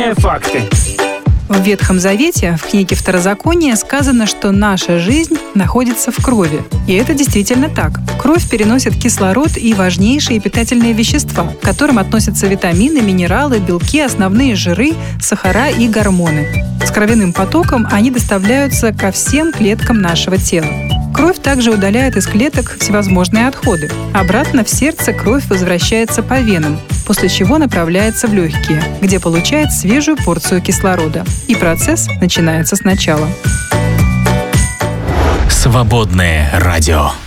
Факты. В Ветхом Завете, в книге Второзакония, сказано, что наша жизнь находится в крови. И это действительно так. Кровь переносит кислород и важнейшие питательные вещества, к которым относятся витамины, минералы, белки, основные жиры, сахара и гормоны. С кровяным потоком они доставляются ко всем клеткам нашего тела. Кровь также удаляет из клеток всевозможные отходы. Обратно в сердце кровь возвращается по венам, после чего направляется в легкие, где получает свежую порцию кислорода. И процесс начинается сначала. Свободное радио.